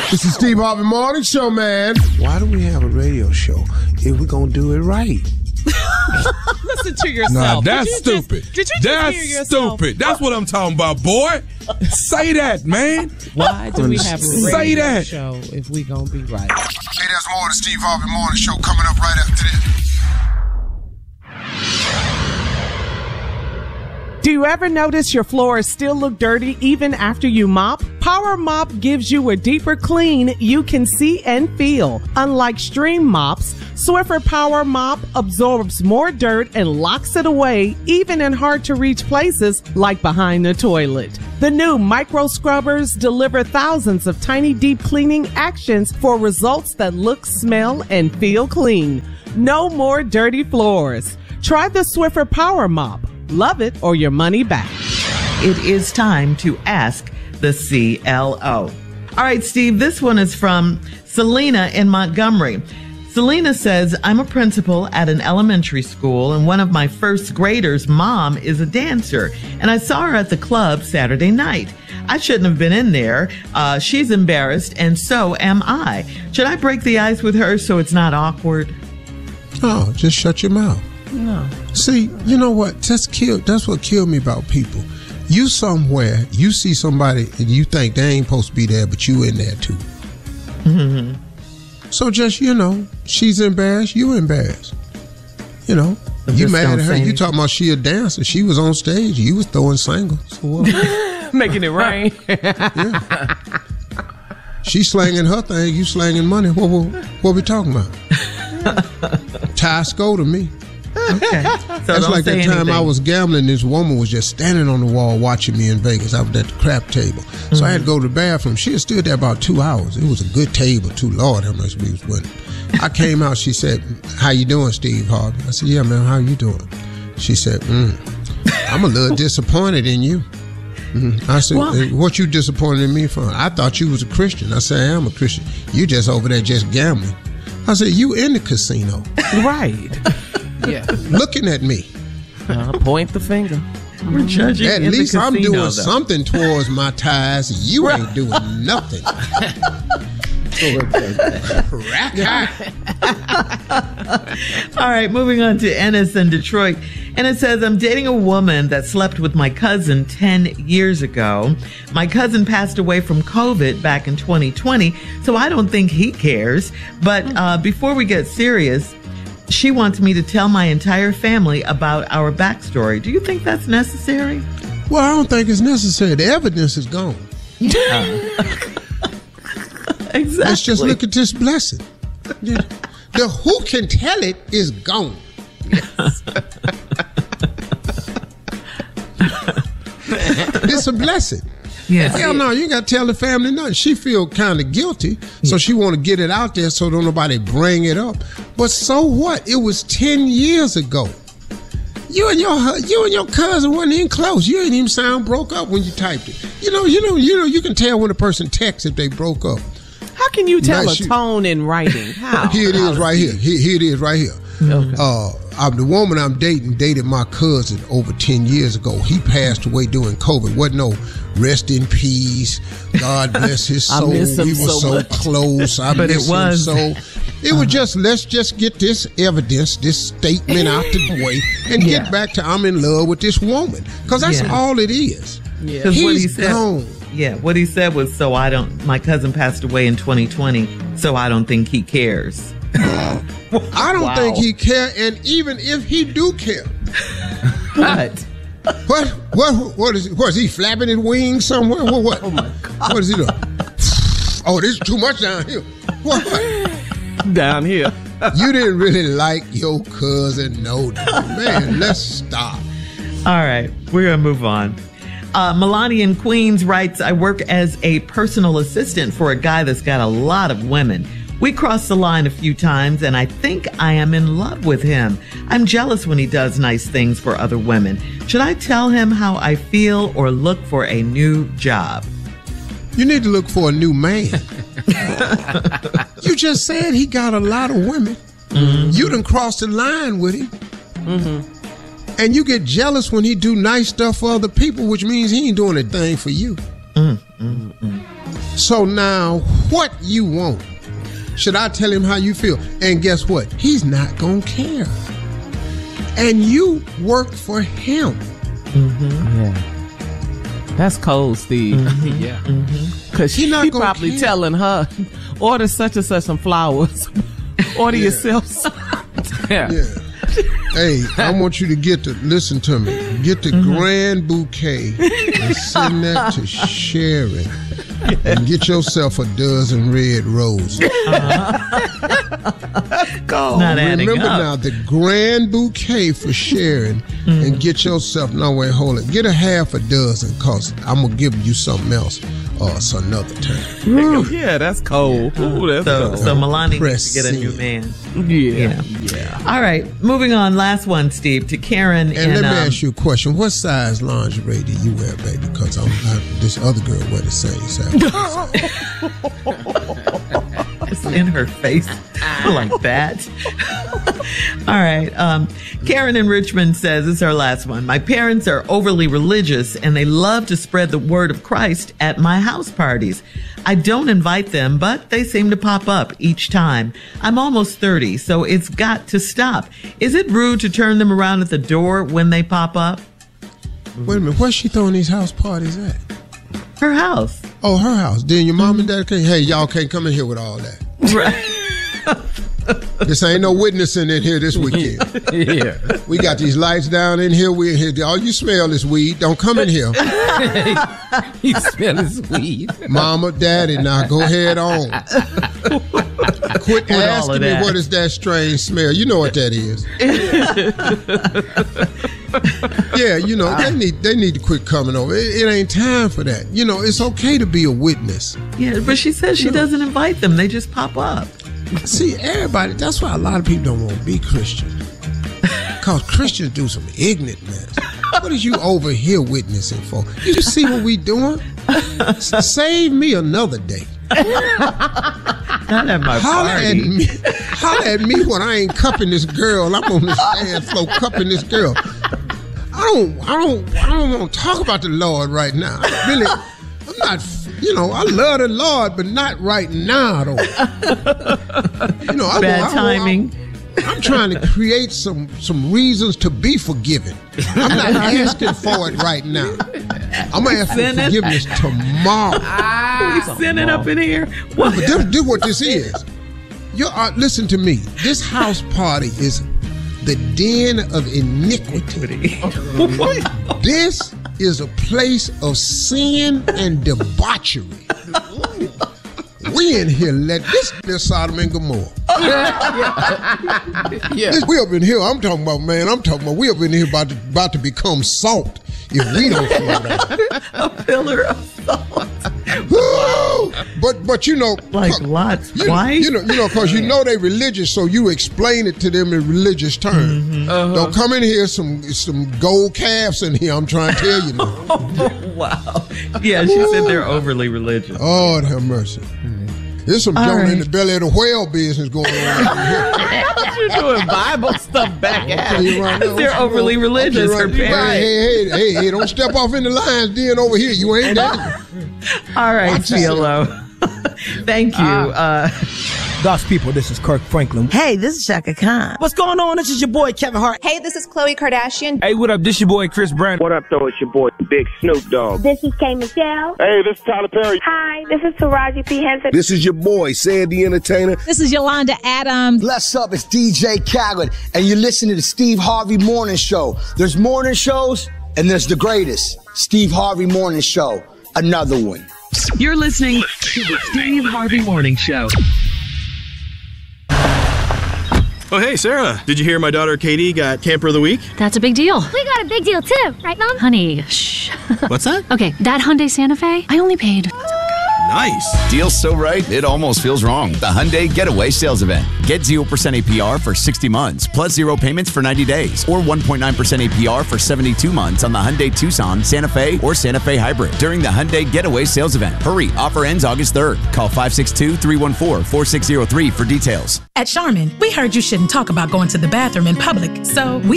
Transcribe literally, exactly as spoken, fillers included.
This is Steve Harvey Morning Show, man. Why do we have a radio show if we're going to do it right? Listen to yourself. Nah, that's did you stupid. Just, did you just that's hear yourself? stupid. That's what I'm talking about, boy. Say that, man. Why do we have a radio Say that. show if we gonna be right? Hey, there's more of the Steve Harvey Morning Show coming up right after this. Do you ever notice your floors still look dirty even after you mop? Power Mop gives you a deeper clean you can see and feel. Unlike stream mops, Swiffer Power Mop absorbs more dirt and locks it away, even in hard-to-reach places like behind the toilet. The new micro scrubbers deliver thousands of tiny deep cleaning actions for results that look, smell, and feel clean. No more dirty floors. Try the Swiffer Power Mop. Love it or your money back. It is time to ask the C L O. All right, Steve, this one is from Selena in Montgomery. Selena says, I'm a principal at an elementary school, and one of my first graders' mom is a dancer, and I saw her at the club Saturday night. I shouldn't have been in there. Uh, she's embarrassed, and so am I. Should I break the ice with her so it's not awkward? Oh, just shut your mouth. No. See, you know what? That's kill. That's what killed me about people. You somewhere, you see somebody, and you think they ain't supposed to be there, but you in there too. Mm-hmm. So just, you know, she's embarrassed, you embarrassed. You know, But you just mad don't at her. say You anything. talking about she a dancer. She was on stage. You was throwing singles. So what? Making it rain. Yeah. She slanging her thing. You slanging money. What, what, what we talking about? Ty Sco to me. Okay. So That's don't like say that time anything. I was gambling. This woman was just standing on the wall watching me in Vegas. I was at the crap table. So Mm-hmm. I had to go to the bathroom. She had stood there about two hours. It was a good table, too. Lord, how much we was winning. I came out. She said, how you doing, Steve Harvey? I said, yeah, man, how you doing? She said, mm, I'm a little disappointed in you. Mm. I said, Why? "Eh, what you disappointed in me for? I thought you was a Christian. I said, I am a Christian. You just over there just gambling. I said, you in the casino. Right. Yeah. Looking at me. Uh, point the finger. We're judging At in least the I'm casino, doing though. something towards my ties. You ain't doing nothing. All right, moving on to Ennis in Detroit. And it says, I'm dating a woman that slept with my cousin ten years ago. My cousin passed away from COVID back in twenty twenty, so I don't think he cares. But uh, before we get serious, she wants me to tell my entire family about our backstory. Do you think that's necessary? Well, I don't think it's necessary. The evidence is gone. Exactly. Let's just look at this blessing. The, the who can tell it is gone. It's a blessing. Yes. Hell no, you ain't got to tell the family nothing. She feel kind of guilty, so she want to get it out there so don't nobody bring it up. But so what? It was ten years ago. You and your hu- you and your cousin wasn't even close. You ain't even sound broke up when you typed it. You know, you know, you know. You can tell when a person texts if they broke up. How can you tell Nice a you- tone in writing? How? Here it is, right here. Here, here it is, right here. Okay. Uh, I'm, the woman I'm dating dated my cousin over ten years ago. He passed away during COVID. Wasn't no rest in peace. God bless his I soul. miss him We were so so much. close. I But it miss was. him so. It was just, let's just get this evidence, this statement out the way, and Yeah. get back to I'm in love with this woman. Because that's Yeah. all it is. Yeah. 'Cause what he He's said- gone. Yeah, what he said was, so I don't, my cousin passed away in twenty twenty, so I don't think he cares. I don't Wow. think he care, and even if he do care, What? What? What? What is? What is he flapping his wings somewhere? What? What? Oh my God! What is he doing? Oh, this is too much down here. What? Down here. You didn't really like your cousin, no, man. Let's stop. All right, we're going to move on. Uh, Melania in Queens writes, I work as a personal assistant for a guy that's got a lot of women. We crossed the line a few times, and I think I am in love with him. I'm jealous when he does nice things for other women. Should I tell him how I feel or look for a new job? You need to look for a new man. You just said he got a lot of women. Mm-hmm. You done crossed the line with him. Mm-hmm. And you get jealous when he do nice stuff for other people, which means he ain't doing a thing for you. Mm, mm, mm. So now, what you want. Should I tell him how you feel? And guess what? He's not going to care. And you work for him. Mm-hmm. Yeah. That's cold, Steve. Mm-hmm. Yeah. Because He she not gonna probably care. telling her, order such and such some flowers. Order Yeah. yourself some. Yeah. Yeah. Hey, I want you to get to, listen to me, get the grand bouquet and send that to Sharon and get yourself a dozen red roses. Not adding Remember up. now, the grand bouquet for Sharon and get yourself, no wait, hold it, get a half a dozen because I'm going to give you something else uh, so another time. Yeah, that's cold. Ooh, that's So, cold. so Melania needs to get a Press new in. man. yeah. Yeah. All right, moving on. Last one, Steve, to Karen. And in, let me um, ask you a question. What size lingerie do you wear, baby? Because I'm not, this other girl wear the same size. It's in her face like that. All right. Um, Karen in Richmond says, this is our last one. My parents are overly religious and they love to spread the word of Christ at my house parties. I don't invite them, but they seem to pop up each time. I'm almost thirty, so it's got to stop. Is it rude to turn them around at the door when they pop up? Wait a minute, where's she throwing these house parties at? Her house. Oh, her house. Then your mom and dad can't, hey, y'all can't come in here with all that. Right. This ain't no witnessing in here this weekend. Yeah. We got these lights down in here. We in here. All you smell is weed. Don't come in here. He smell his weed. Mama, daddy, now go ahead on. Quit all asking of me that. what is that strange smell. You know what that is. Yeah, you know, they need they need to quit coming over. It, it ain't time for that. You know, it's okay to be a witness. Yeah, but she says she doesn't invite them. They just pop up. See, everybody, that's why a lot of people don't want to be Christian. Because Christians do some ignorant mess. What is you over here witnessing for? You see what we doing? S- Save me another day. Not at my Holler at party. me. Holler at me when I ain't cupping this girl. I'm on the stand floor cupping this girl. I don't, I don't, I don't want to talk about the Lord right now. I really, I'm not. You know, I love the Lord, but not right now, though. You know, I, Bad I, I, timing. I'm trying to create some some reasons to be forgiven. I'm not asking for it right now. I'm gonna ask for Sinning. forgiveness tomorrow. We sending up in here. What? But this, this what this is. You uh, listen to me. This house party is the den of iniquity. This is a place of sin and debauchery. We in here let this be Sodom and Gomorrah. Yeah. This, we up in here. I'm talking about, man. I'm talking about. We up in here about to, about to become salt if we don't slow down. A pillar of salt. Woo! But but you know, Like Lot's you, wife? you know, you know, because you know they religious, so you explain it to them in religious terms. Mm-hmm. Uh-huh. Don't come in here some some gold calves in here. I'm trying to tell you now. Oh, wow. Yeah, she said they're overly religious. Lord have mercy. There's some All Jonah in right. the belly of the whale business going on right You doing Bible stuff back here. at Tell you right now, They're I'm overly gonna- religious, I'll her tell you right- parents. Hey, hey, hey, hey, don't step off in the lion's den over here. You ain't that. All right, Watch yourself. C L O. Thank you. Uh, God's people, this is Kirk Franklin. Hey, this is Shaka Khan. What's going on? This is your boy Kevin Hart. Hey, this is Khloe Kardashian. Hey, what up? This your boy Chris Brown. What up, though? It's your boy, Big Snoop Dogg. This is K. Michelle. Hey, this is Tyler Perry. Hi, this is Taraji P. Henson. This is your boy, Sandy the Entertainer. This is Yolanda Adams. What's up? It's D J Khaled, and you're listening to the Steve Harvey Morning Show. There's morning shows, and there's the greatest, Steve Harvey Morning Show. Another one. You're listening to the Steve Harvey Morning Show. Oh, hey, Sarah. Did you hear my daughter Katie got Camper of the Week? That's a big deal. We got a big deal too, right, Mom? Honey, shh. What's that? Okay, that Hyundai Santa Fe, I only paid. Nice. Deal's so right, it almost feels wrong. The Hyundai Getaway Sales Event. Get zero percent A P R for sixty months, plus zero payments for ninety days, or one point nine percent A P R for seventy-two months on the Hyundai Tucson, Santa Fe, or Santa Fe Hybrid during the Hyundai Getaway Sales Event. Hurry, offer ends August third. Call five six two, three one four, four six zero three for details. At Charmin, we heard you shouldn't talk about going to the bathroom in public, so we